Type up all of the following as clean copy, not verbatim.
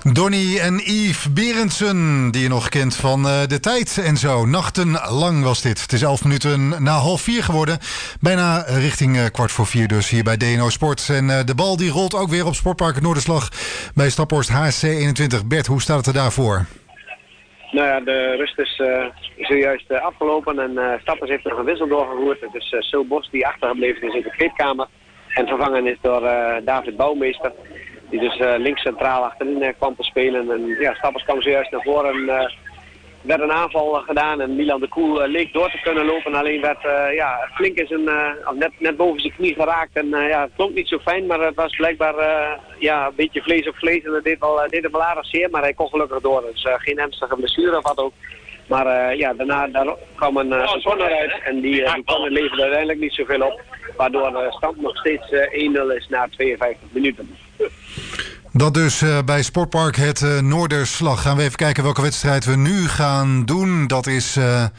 Donny en Yves Berendsen, die je nog kent van De Tijd en zo. Nachtenlang was dit. Het is 11 minuten na 3:30 geworden. Bijna richting 3:15 dus hier bij DNO Sport. En de bal die rolt ook weer op Sportpark Noorderslag bij Staphorst HC 21. Bert, hoe staat het er daarvoor? Nou ja, de rust is zojuist afgelopen en Stappers heeft nog een wissel doorgevoerd. Het is Sil Bos die achtergebleven is in de kleedkamer. En vervangen is door David Bouwmeester. Die dus links centraal achterin kwam te spelen. En ja, Stappers kwam zojuist naar voren. Werd een aanval gedaan en Milan de Koel leek door te kunnen lopen. Alleen werd flink in zijn, net boven zijn knie geraakt. En het klonk niet zo fijn, maar het was blijkbaar een beetje vlees op vlees. En dat deed hem wel aardig zeer, maar hij kon gelukkig door. Dus geen ernstige blessure of wat ook. Maar daarna kwam een corner uit en die corner leverde uiteindelijk niet zoveel op. Waardoor de stand nog steeds 1-0 is na 52 minuten. Dat dus bij Sportpark het Noorderslag. Gaan we even kijken welke wedstrijd we nu gaan doen. Dat is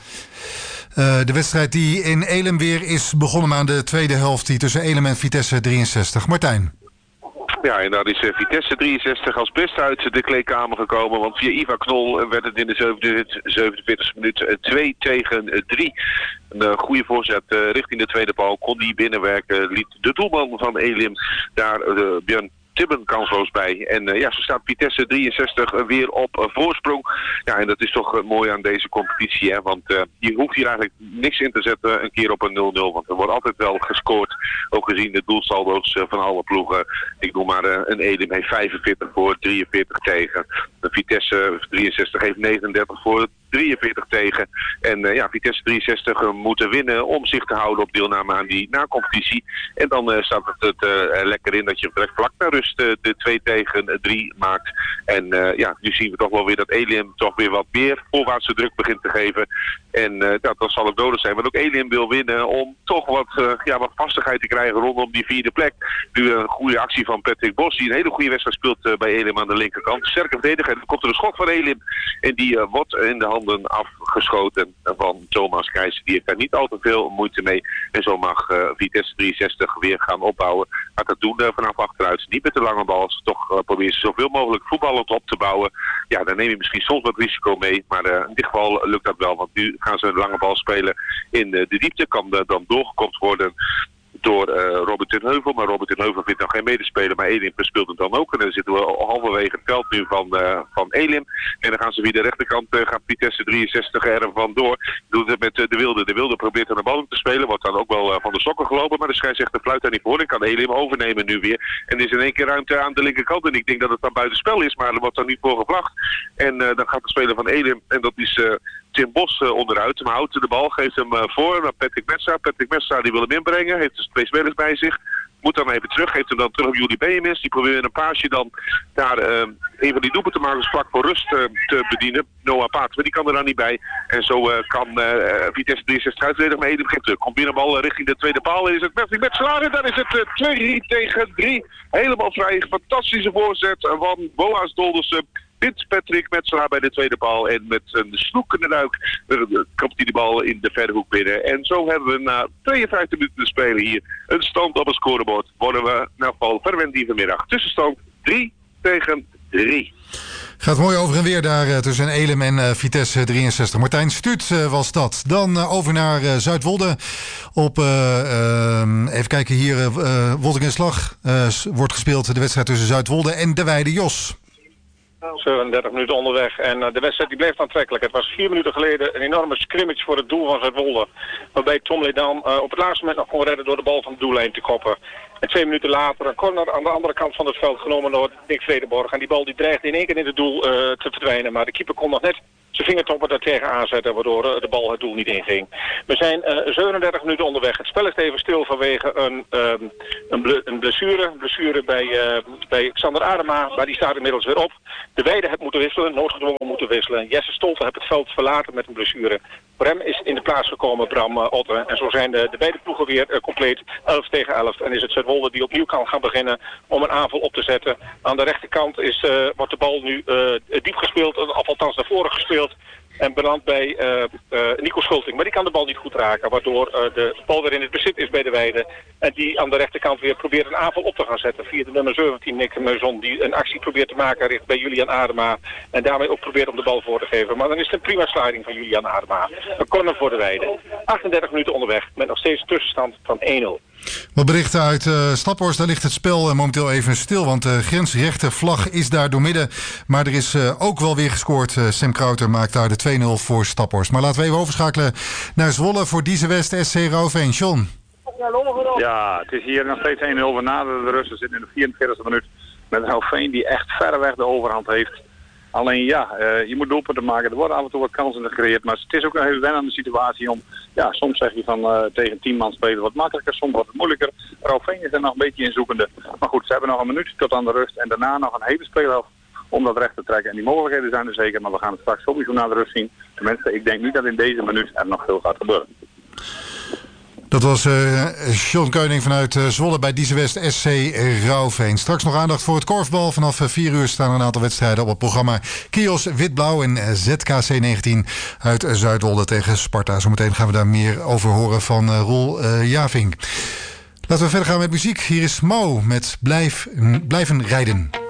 de wedstrijd die in Elim weer is begonnen, maar aan de tweede helft. Die tussen Elim en Vitesse 63. Martijn. Ja, en daar is Vitesse 63 als best uit de kleedkamer gekomen. Want via Ivar Knol werd het in de 47e minuut 2-3. Een goede voorzet richting de tweede paal. Kon die binnenwerken. Liet de doelman van Elim daar Björn Tibben kansloos bij. En zo staat Vitesse 63 weer op voorsprong. Ja, en dat is toch mooi aan deze competitie. Hè? Want je hoeft hier eigenlijk niks in te zetten een keer op een 0-0. Want er wordt altijd wel gescoord. Ook gezien de doelsaldo's van alle ploegen. Ik noem maar een Elim heeft 45 voor, 43 tegen. De Vitesse 63 heeft 39 voor, 43 tegen. En Vitesse 63 moeten winnen om zich te houden op deelname aan die na-competitie. En dan staat het lekker in dat je direct vlak naar rust de 2-3 maakt. En nu zien we toch wel weer dat Elim toch weer wat meer voorwaartse druk begint te geven. En dat zal ook nodig zijn. Want ook Elim wil winnen om toch wat vastigheid te krijgen rondom die vierde plek. Nu een goede actie van Patrick Bos, die een hele goede wedstrijd speelt bij Elim aan de linkerkant. Sterke verdediger. Dan komt er een schot van Elim. En die wordt in de handen afgeschoten van Thomas Krijs. Die heeft daar niet al te veel moeite mee. En zo mag Vitesse 63 weer gaan opbouwen. Gaat dat doen vanaf achteruit. Niet met de lange bal. Ze toch proberen zoveel mogelijk voetballend op te bouwen. Ja, dan neem je misschien soms wat risico mee. Maar in dit geval lukt dat wel. Want nu gaan ze een lange bal spelen in de diepte. Kan dan doorgekopt worden door Robert ten Heuvel. Maar Robert ten Heuvel vindt dan geen medespeler. Maar Elim speelt het dan ook. En dan zitten we halverwege het veld nu van Elim. En dan gaan ze via de rechterkant, gaat Vitesse 63 er vandoor. Doet het met de Wilde. De Wilde probeert aan de bal te spelen. Wordt dan ook wel van de sokken gelopen. Maar de scheidsrechter fluit daar niet voor. En kan Elim overnemen nu weer. En er is in één keer ruimte aan de linkerkant. En ik denk dat het dan buitenspel is. Maar er wordt dan niet voor gevlacht. En dan gaat de speler van Elim. En dat is Tim Bos onderuit. Maar houdt de bal. Geeft hem voor naar Patrick Metstra. Patrick Metstra die wil hem inbrengen. Heeft dus 2 spelers bij zich. Moet dan even terug. Geeft hem dan terug op Juli Benjamins. Die probeert een paasje dan daar een van die doelpuntenmakers vlak voor rust te bedienen. Noah Paat. Maar die kan er dan niet bij. En zo kan Vitesse 63 uitverdedigen. Maar Elim geeft terug. Komt binnenbal richting de tweede paal. En is het Patrick Metstra. En dan is het 2-3 Helemaal vrij. Fantastische voorzet van Boas Doldersen. Dit Patrick Metstra bij de tweede paal. En met een snoekende duik kapt hij de bal in de verre hoek binnen. En zo hebben we na 52 minuten te spelen hier een stand op het scorebord. Worden we naar val verwend die vanmiddag. Tussenstand 3-3. Gaat mooi over en weer daar tussen Elim en Vitesse 63. Martijn Stuut was dat. Dan over naar Zuidwolde. Op, even kijken hier, Woldingenslag wordt gespeeld de wedstrijd tussen Zuidwolde en De Weide Jos. 37 minuten onderweg en de wedstrijd die bleef aantrekkelijk. Het was 4 minuten geleden een enorme scrimmage voor het doel van Zuidwolde. Waarbij Tom Ledan op het laatste moment nog kon redden door de bal van de doellijn te koppen. En 2 minuten later een corner aan de andere kant van het veld genomen door Nick Vredeborg. En die bal die dreigde in één keer in het doel te verdwijnen. Maar de keeper kon nog net zijn vingertoppen daar tegen aanzetten, waardoor de bal het doel niet inging. We zijn 37 minuten onderweg. Het spel is even stil vanwege een blessure. Een blessure bij Xander Adema, maar die staat inmiddels weer op. De Weide heeft moeten wisselen, noodgedwongen moeten wisselen. Jesse Stolte heeft het veld verlaten met een blessure. Voor hem is in de plaats gekomen Bram Otte. En zo zijn de beide ploegen weer compleet 11 tegen 11. En is het Zuidwolde die opnieuw kan gaan beginnen om een aanval op te zetten. Aan de rechterkant wordt de bal nu diep gespeeld, of althans naar voren gespeeld. En belandt bij Nico Schulting. Maar die kan de bal niet goed raken. Waardoor de bal weer in het bezit is bij de Weide. En die aan de rechterkant weer probeert een aanval op te gaan zetten. Via de nummer 17, Nick Meuzon. Die een actie probeert te maken richt bij Julian Adema. En daarmee ook probeert om de bal voor te geven. Maar dan is het een prima sliding van Julian Adema. Een corner voor de Weide. 38 minuten onderweg. Met nog steeds een tussenstand van 1-0. Wat berichten uit Staphorst, daar ligt het spel momenteel even stil. Want de grensrechte vlag is daar doormidden. Maar er is ook wel weer gescoord. Sam Krauter maakt daar de 2-0 voor Staphorst. Maar laten we even overschakelen naar Zwolle voor Dieze West SC Rouveen. John. Ja, het is hier nog steeds 1-0. We naderen de rust. We zitten in de 44e minuut met Rouveen die echt verreweg de overhand heeft. Alleen ja, je moet doelpunten maken. Er worden af en toe wat kansen gecreëerd. Maar het is ook een heel wennende situatie om... Ja, soms zeg je van tegen 10 man spelen wat makkelijker. Soms wat moeilijker. Rouveen is er nog een beetje in zoekende. Maar goed, ze hebben nog een minuut tot aan de rust. En daarna nog een hele speelhelft om dat recht te trekken. En die mogelijkheden zijn er zeker. Maar we gaan het straks sowieso na de rust zien. Tenminste, ik denk niet dat in deze minuut er nog veel gaat gebeuren. Dat was John Keuning vanuit Zwolle bij Dieze West SC Rouveen. Straks nog aandacht voor het korfbal. Vanaf 4 uur staan er een aantal wedstrijden op het programma. Kios Wit-Blauw en ZKC 19 uit Zuidwolde tegen Sparta. Zometeen gaan we daar meer over horen van Roel Javink. Laten we verder gaan met muziek. Hier is Mau met Blijven rijden.